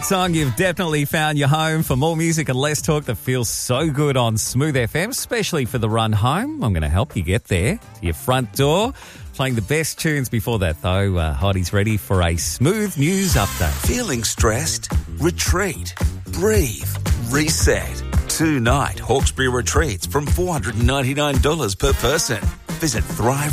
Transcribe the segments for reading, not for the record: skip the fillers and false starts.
Song, you've definitely found your home. For more music and less talk that feels so good on Smooth FM, especially for the run home, I'm going to help you get there to your front door. Playing the best tunes before that, though. Hottie's ready for a Smooth News update. Feeling stressed? Retreat. Breathe. Reset. 2-night Hawkesbury retreats from $499 per person. Visit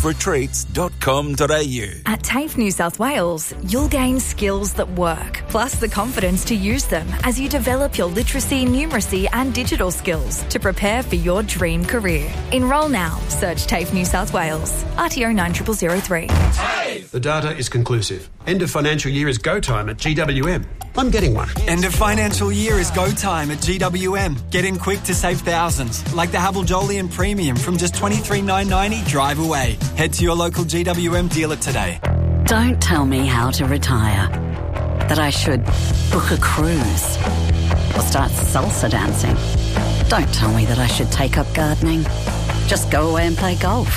thriveretreats.com.au. At TAFE New South Wales, you'll gain skills that work, plus the confidence to use them as you develop your literacy, numeracy and digital skills to prepare for your dream career. Enrol now. Search TAFE New South Wales. RTO 90003. TAFE! The data is conclusive. End of financial year is go time at GWM. I'm getting one. End of financial year is go time at GWM. Get in quick to save thousands, like the Havel Jolyon Premium from just $23,990 drive away. Head to your local GWM dealer today. Don't tell me how to retire. That I should book a cruise or start salsa dancing. Don't tell me that I should take up gardening. Just go away and play golf.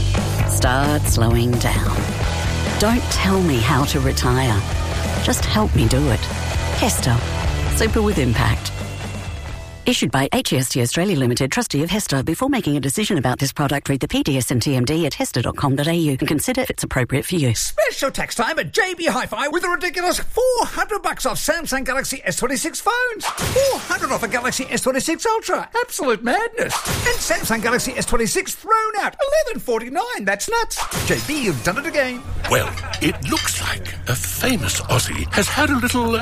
Start slowing down. Don't tell me how to retire. Just help me do it. Hester. Super with impact. Issued by HEST Australia Limited, trustee of Hester. Before making a decision about this product, read the PDS and TMD at hester.com.au and consider if it's appropriate for you. Special tax time at JB Hi-Fi with a ridiculous $400 off Samsung Galaxy S26 phones. $400 off a Galaxy S26 Ultra. Absolute madness. And Samsung Galaxy S26 thrown out. $11.49. That's nuts. JB, you've done it again. Well, it looks like a famous Aussie has had a little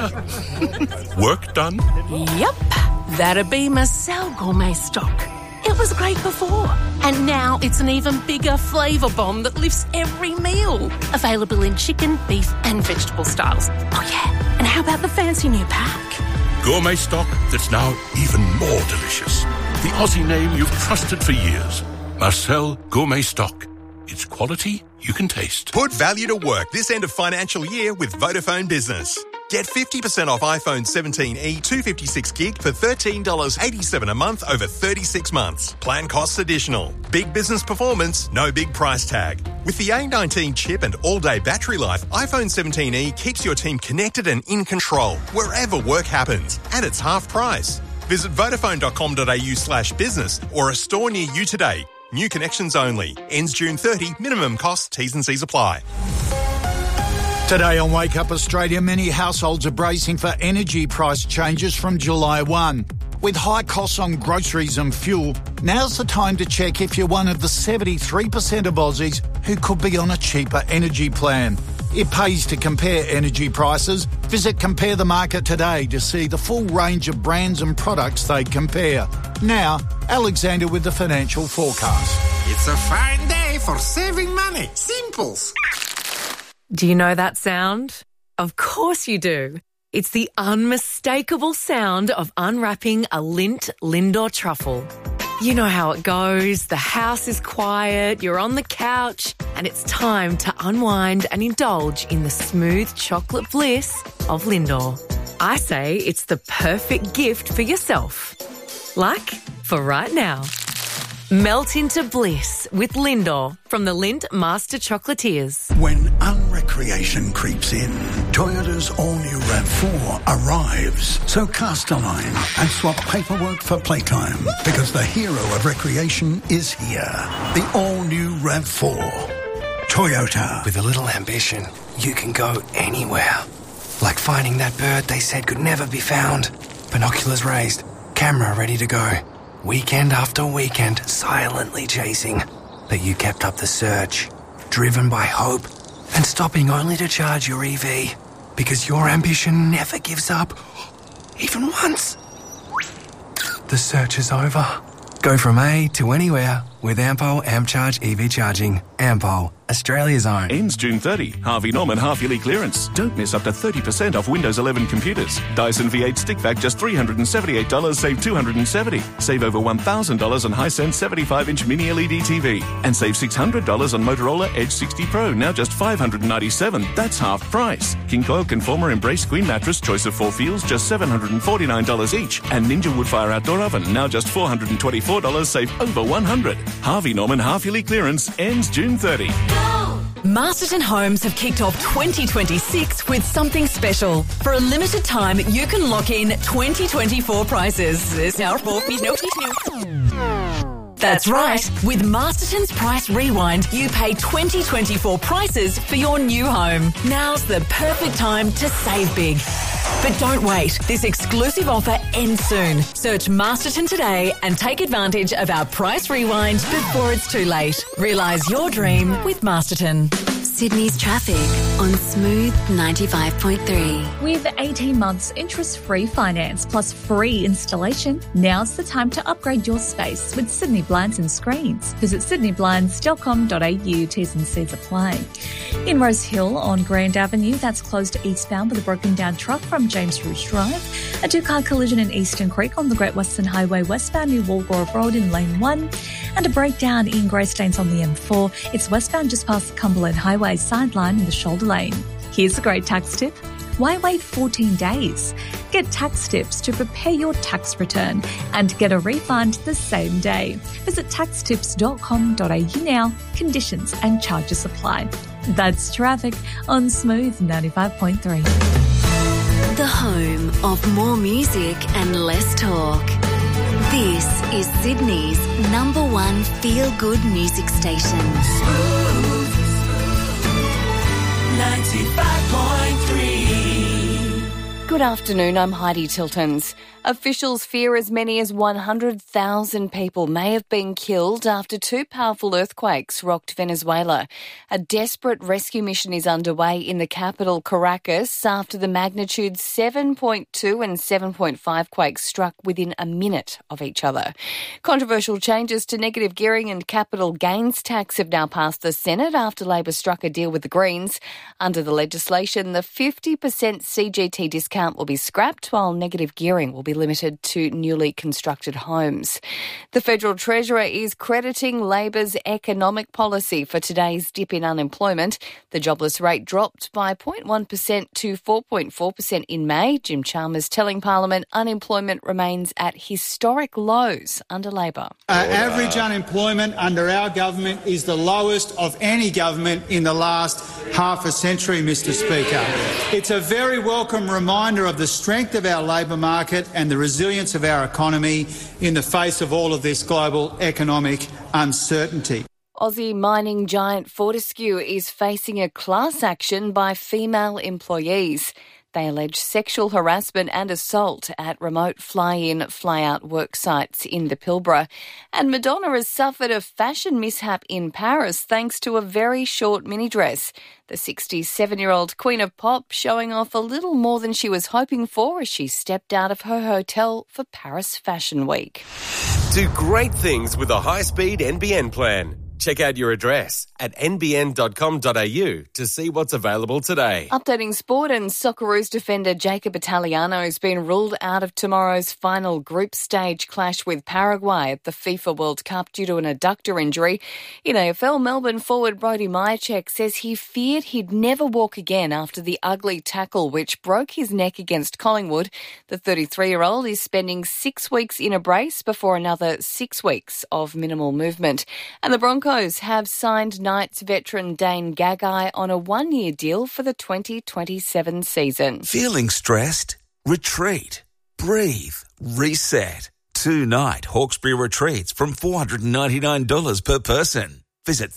work done. Yep. That'd be Marcel Gourmet Stock. It was great before, and now it's an even bigger flavour bomb that lifts every meal. Available in chicken, beef and vegetable styles. Oh yeah, and how about the fancy new pack? Gourmet Stock that's now even more delicious. The Aussie name you've trusted for years. Marcel Gourmet Stock. It's quality you can taste. Put value to work this end of financial year with Vodafone Business. Get 50% off iPhone 17e 256 gig for $13.87 a month over 36 months. Plan costs additional. Big business performance, no big price tag. With the A19 chip and all-day battery life, iPhone 17e keeps your team connected and in control wherever work happens. And it's half price. Visit vodafone.com.au/business or a store near you today. New connections only. Ends June 30. Minimum costs, T's and C's apply. Today on Wake Up Australia, many households are bracing for energy price changes from July 1. With high costs on groceries and fuel, now's the time to check if you're one of the 73% of Aussies who could be on a cheaper energy plan. It pays to compare energy prices. Visit Compare the Market today to see the full range of brands and products they compare. Now, Alexander with the financial forecast. It's a fine day for saving money. Simples. Do you know that sound? Of course you do. It's the unmistakable sound of unwrapping a Lindt Lindor truffle. You know how it goes. The house is quiet, you're on the couch, and it's time to unwind and indulge in the smooth chocolate bliss of Lindor. I say it's the perfect gift for yourself. Like for right now. Melt into bliss with Lindor from the Lindt Master Chocolatiers. When unrecreation creeps in, Toyota's all-new RAV4 arrives. So cast a line and swap paperwork for playtime because the hero of recreation is here. The all-new RAV4. Toyota. With a little ambition, you can go anywhere. Like finding that bird they said could never be found. Binoculars raised, camera ready to go. Weekend after weekend, silently chasing. But you kept up the search, driven by hope, and stopping only to charge your EV. Because your ambition never gives up, even once. The search is over. Go from A to anywhere with Ampol AmpCharge EV charging. Ampol, Australia's own. Ends June 30. Harvey Norman half-yearly clearance. Don't miss up to 30% off Windows 11 computers. Dyson V8 stick vac just $378, save $270. Save over $1,000 on Hisense 75-inch mini LED TV. And save $600 on Motorola Edge 60 Pro, now just $597. That's half price. King Coil Conformer Embrace Queen Mattress, choice of 4 feels, just $749 each. And Ninja Woodfire Outdoor Oven, now just $424, save over $100. Harvey Norman half-yearly clearance ends June 30. Go! Masterton Homes have kicked off 2026 with something special. For a limited time, you can lock in 2024 prices. That's right. With Masterton's Price Rewind, you pay 2024 prices for your new home. Now's the perfect time to save big. But don't wait. This exclusive offer ends soon. Search Masterton today and take advantage of our Price Rewind before it's too late. Realise your dream with Masterton. Sydney's traffic on Smooth 95.3. With 18 months interest-free finance plus free installation, now's the time to upgrade your space with Sydney Blinds and Screens. Visit sydneyblinds.com.au, T's and C's apply. In Rose Hill on Grand Avenue, that's closed eastbound with a broken down truck from James Rouge Drive. A two-car collision in Eastern Creek on the Great Western Highway westbound near Walgrove Road in Lane 1. And a breakdown in Greystanes on the M4. It's westbound just past the Cumberland Highway sideline in the shoulder lane. Here's a great tax tip. Why wait 14 days? Get tax tips to prepare your tax return and get a refund the same day. Visit taxtips.com.au now. Conditions and charges apply. That's traffic on Smooth 95.3. The home of more music and less talk. This is Sydney's #1 feel-good music station. Smooth 95.3. Good afternoon, I'm Heidi Tiltons. Officials fear as many as 100,000 people may have been killed after two powerful earthquakes rocked Venezuela. A desperate rescue mission is underway in the capital, Caracas, after the magnitude 7.2 and 7.5 quakes struck within a minute of each other. Controversial changes to negative gearing and capital gains tax have now passed the Senate after Labor struck a deal with the Greens. Under the legislation, the 50% CGT discount will be scrapped, while negative gearing will be limited to newly constructed homes. The Federal Treasurer is crediting Labor's economic policy for today's dip in unemployment. The jobless rate dropped by 0.1% to 4.4% in May. Jim Chalmers telling Parliament unemployment remains at historic lows under Labor. Average unemployment under our government is the lowest of any government in the last half a century, Mr. Speaker. It's a very welcome reminder of the strength of our labour market and the resilience of our economy in the face of all of this global economic uncertainty. Aussie mining giant Fortescue is facing a class action by female employees. They allege sexual harassment and assault at remote fly-in, fly-out work sites in the Pilbara. And Madonna has suffered a fashion mishap in Paris thanks to a very short mini dress. The 67-year-old Queen of Pop showing off a little more than she was hoping for as she stepped out of her hotel for Paris Fashion Week. Do great things with a high-speed NBN plan. Check out your address at nbn.com.au to see what's available today. Updating sport, and Socceroos defender Jacob Italiano has been ruled out of tomorrow's final group stage clash with Paraguay at the FIFA World Cup due to an adductor injury. In AFL, Melbourne forward Brody Myercheck says he feared he'd never walk again after the ugly tackle which broke his neck against Collingwood. The 33-year-old is spending 6 weeks in a brace before another 6 weeks of minimal movement. And the Broncos have signed Knights veteran Dane Gagai on a 1-year deal for the 2027 season. Feeling stressed? Retreat. Breathe. Reset. 2-night Hawkesbury retreats from $499 per person. Visit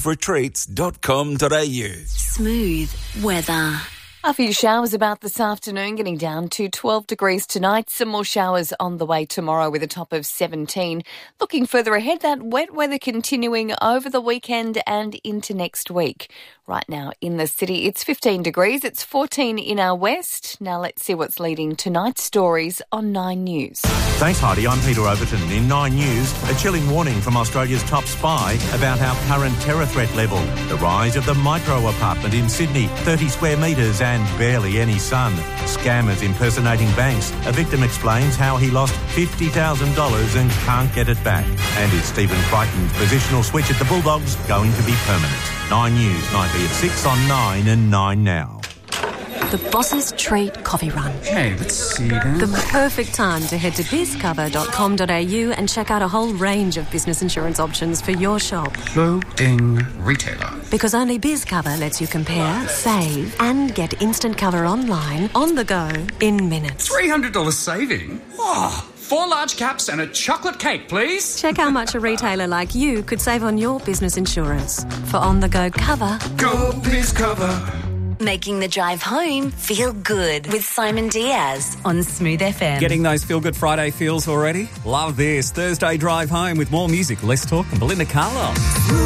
thriveretreats.com.au. Smooth weather. A few showers about this afternoon, getting down to 12 degrees tonight. Some more showers on the way tomorrow with a top of 17. Looking further ahead, that wet weather continuing over the weekend and into next week. Right now in the city, it's 15 degrees. It's 14 in our west. Now let's see what's leading tonight's stories on 9 News. Thanks, Heidi. I'm Peter Overton. In 9 News, a chilling warning from Australia's top spy about our current terror threat level. The rise of the micro apartment in Sydney, 30 square metres and barely any sun. Scammers impersonating banks. A victim explains how he lost $50,000 and can't get it back. And is Stephen Crichton's positional switch at the Bulldogs going to be permanent? 9 News, nightly at 6 on 9 and 9 Now. The Boss's Treat Coffee Run. Okay, let's see then. The perfect time to head to bizcover.com.au and check out a whole range of business insurance options for your shop. Clothing retailer. Because only BizCover lets you compare, save, and get instant cover online, on the go, in minutes. $300 saving? Oh, 4 large caps and a chocolate cake, please. Check how much a retailer like you could save on your business insurance. For on-the-go cover, go BizCover. Making the drive home feel good with Simon Diaz on Smooth FM. Getting those Feel Good Friday feels already? Love this. Thursday drive home with more music, less talk, and Belinda Carlisle.